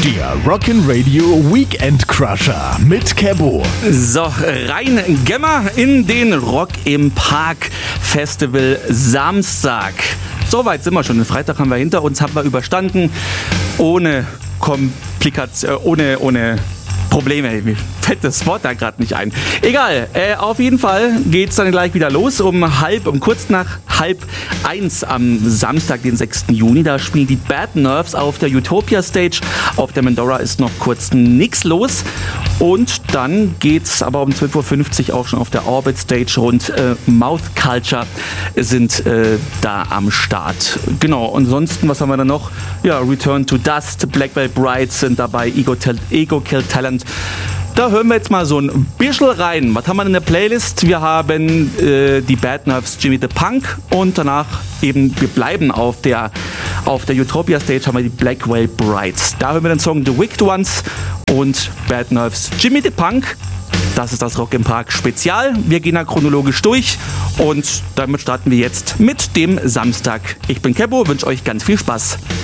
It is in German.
Der Rockin' Radio Weekend Crusher mit Kebo. So, rein Gemma in den Rock im Park Festival Samstag. Soweit sind wir schon. Den Freitag haben wir hinter uns, haben wir überstanden. Ohne Komplikation, ohne Probleme. Mir fällt das Wort da gerade nicht ein. Egal, auf jeden Fall geht's dann gleich wieder los um kurz nach 12:30 am Samstag, den 6. Juni. Da spielen die Bad Nerves auf der Utopia Stage. Auf der Mandora ist noch kurz nix los. Und dann geht's aber um 12:50 Uhr auch schon auf der Orbit Stage und Mouth Culture sind da am Start. Genau, ansonsten, was haben wir da noch? Ja, Return to Dust, Blackwell Brides sind dabei, Ego Kill Talent. Da hören wir jetzt mal so ein bisschen rein. Was haben wir in der Playlist? Wir haben die Bad Nerves, Jimmy the Punk und danach eben, wir bleiben auf der Utopia Stage, haben wir die Blackwell Brides. Da hören wir den Song The Wicked Ones und Bad Nerves, Jimmy the Punk. Das ist das Rock im Park Spezial. Wir gehen da chronologisch durch und damit starten wir jetzt mit dem Samstag. Ich bin Kebo, wünsche euch ganz viel Spaß.